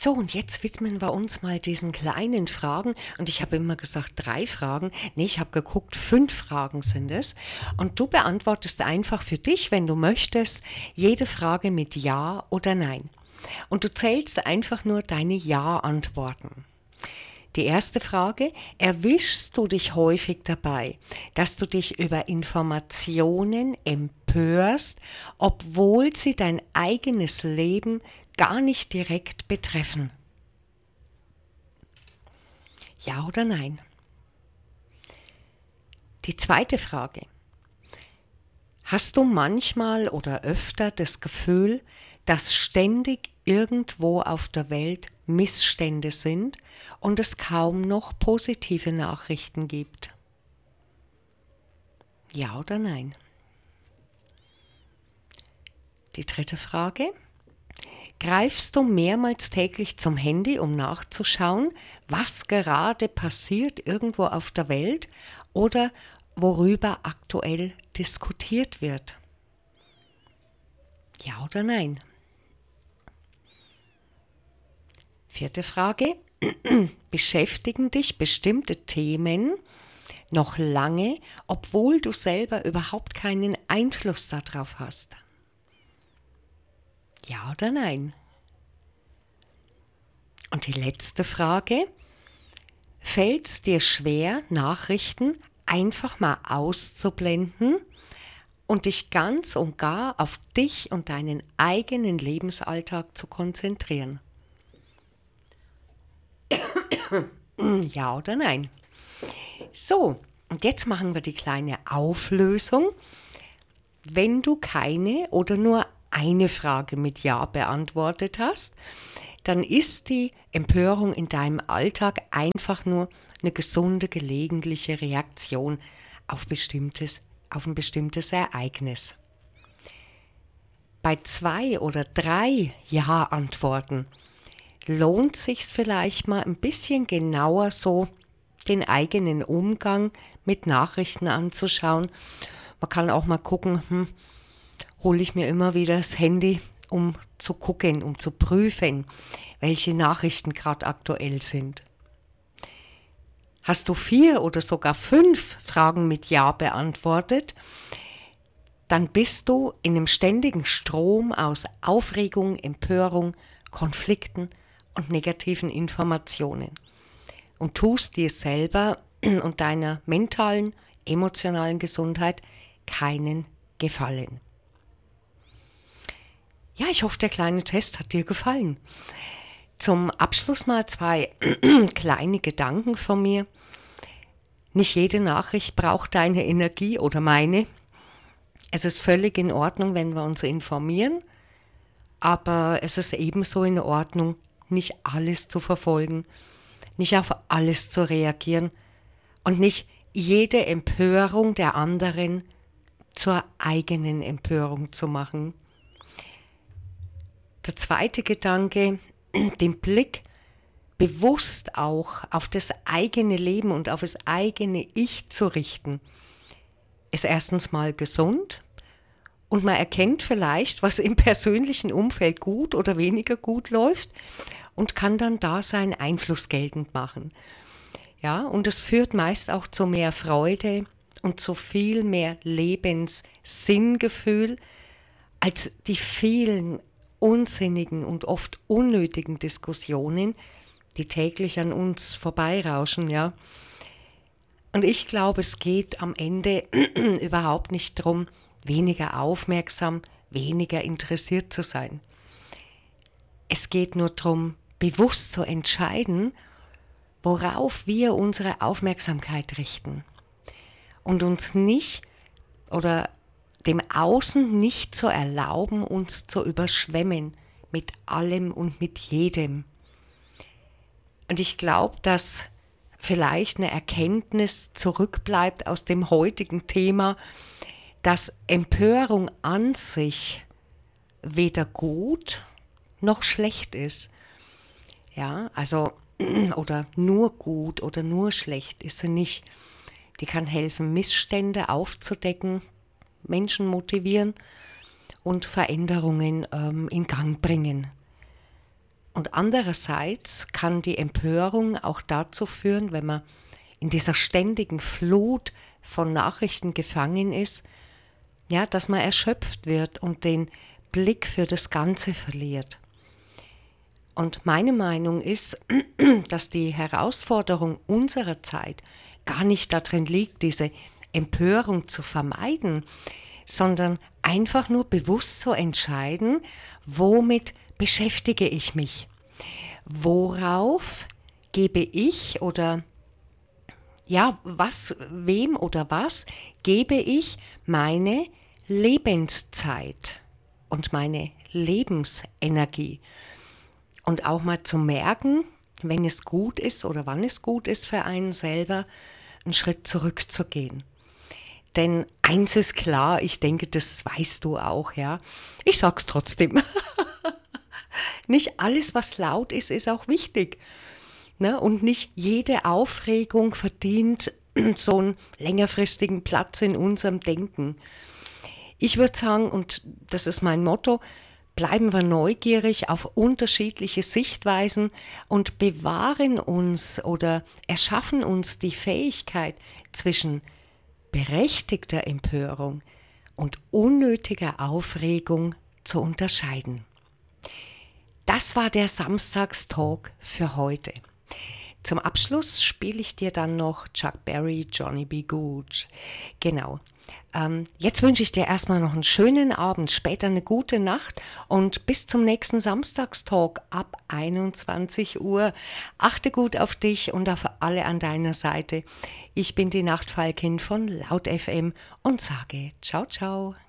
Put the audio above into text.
So, und jetzt widmen wir uns mal diesen kleinen Fragen. Und ich habe immer gesagt 3 Fragen. Nee, ich habe geguckt, 5 Fragen sind es. Und du beantwortest einfach für dich, wenn du möchtest, jede Frage mit Ja oder Nein. Und du zählst einfach nur deine Ja-Antworten. Die erste Frage: Erwischst du dich häufig dabei, dass du dich über Informationen empörst, obwohl sie dein eigenes Leben gar nicht direkt betreffen? Ja oder nein? Die zweite Frage: Hast du manchmal oder öfter das Gefühl, dass ständig irgendwo auf der Welt Missstände sind und es kaum noch positive Nachrichten gibt? Ja oder nein? Die dritte Frage: Greifst du mehrmals täglich zum Handy, um nachzuschauen, was gerade passiert irgendwo auf der Welt oder worüber aktuell diskutiert wird? Ja oder nein? Vierte Frage: Beschäftigen dich bestimmte Themen noch lange, obwohl du selber überhaupt keinen Einfluss darauf hast? Ja oder nein? Und die letzte Frage: Fällt es dir schwer, Nachrichten einfach mal auszublenden und dich ganz und gar auf dich und deinen eigenen Lebensalltag zu konzentrieren? Ja oder nein? So, und jetzt machen wir die kleine Auflösung. Wenn du keine oder nur eine Frage mit Ja beantwortet hast, dann ist die Empörung in deinem Alltag einfach nur eine gesunde, gelegentliche Reaktion auf ein bestimmtes Ereignis. Bei 2 oder 3 Ja-Antworten lohnt sich's vielleicht mal ein bisschen genauer so den eigenen Umgang mit Nachrichten anzuschauen. Man kann auch mal gucken, hole ich mir immer wieder das Handy, um zu gucken, um zu prüfen, welche Nachrichten gerade aktuell sind. Hast du 4 oder sogar 5 Fragen mit Ja beantwortet, dann bist du in einem ständigen Strom aus Aufregung, Empörung, Konflikten und negativen Informationen und tust dir selber und deiner mentalen, emotionalen Gesundheit keinen Gefallen. Ja, ich hoffe, der kleine Test hat dir gefallen. Zum Abschluss mal 2 kleine Gedanken von mir. Nicht jede Nachricht braucht deine Energie oder meine. Es ist völlig in Ordnung, wenn wir uns informieren, aber es ist ebenso in Ordnung, nicht alles zu verfolgen, nicht auf alles zu reagieren und nicht jede Empörung der anderen zur eigenen Empörung zu machen. Der zweite Gedanke: Den Blick bewusst auch auf das eigene Leben und auf das eigene Ich zu richten, ist erstens mal gesund und man erkennt vielleicht, was im persönlichen Umfeld gut oder weniger gut läuft und kann dann da seinen Einfluss geltend machen. Ja, und es führt meist auch zu mehr Freude und zu viel mehr Lebenssinngefühl als die vielen unsinnigen und oft unnötigen Diskussionen, die täglich an uns vorbeirauschen, ja. Und ich glaube, es geht am Ende überhaupt nicht darum, weniger aufmerksam, weniger interessiert zu sein. Es geht nur darum, bewusst zu entscheiden, worauf wir unsere Aufmerksamkeit richten und uns nicht oder dem Außen nicht zu erlauben, uns zu überschwemmen mit allem und mit jedem. Und ich glaube, dass vielleicht eine Erkenntnis zurückbleibt aus dem heutigen Thema, dass Empörung an sich weder gut noch schlecht ist. Ja, also oder nur gut oder nur schlecht ist sie nicht. Die kann helfen, Missstände aufzudecken, Menschen motivieren und Veränderungen in Gang bringen. Und andererseits kann die Empörung auch dazu führen, wenn man in dieser ständigen Flut von Nachrichten gefangen ist, ja, dass man erschöpft wird und den Blick für das Ganze verliert. Und meine Meinung ist, dass die Herausforderung unserer Zeit gar nicht darin liegt, diese Empörung zu vermeiden, sondern einfach nur bewusst zu entscheiden, womit beschäftige ich mich? Worauf gebe ich oder ja, wem oder was gebe ich meine Lebenszeit und meine Lebensenergie? Und auch mal zu merken, wenn es gut ist oder wann es gut ist für einen selber, einen Schritt zurückzugehen. Denn eins ist klar, ich denke, das weißt du auch, ja. Ich sag's trotzdem. Nicht alles, was laut ist, ist auch wichtig. Ne? Und nicht jede Aufregung verdient so einen längerfristigen Platz in unserem Denken. Ich würde sagen, und das ist mein Motto, bleiben wir neugierig auf unterschiedliche Sichtweisen und bewahren uns oder erschaffen uns die Fähigkeit zwischen berechtigter Empörung und unnötiger Aufregung zu unterscheiden. Das war der Samstagstalk für heute. Zum Abschluss spiele ich dir dann noch Chuck Berry, Johnny B. Good. Genau. Jetzt wünsche ich dir erstmal noch einen schönen Abend, später eine gute Nacht und bis zum nächsten Samstagstalk ab 21 Uhr. Achte gut auf dich und auf alle an deiner Seite. Ich bin die Nachtfalkin von Laut FM und sage ciao, ciao.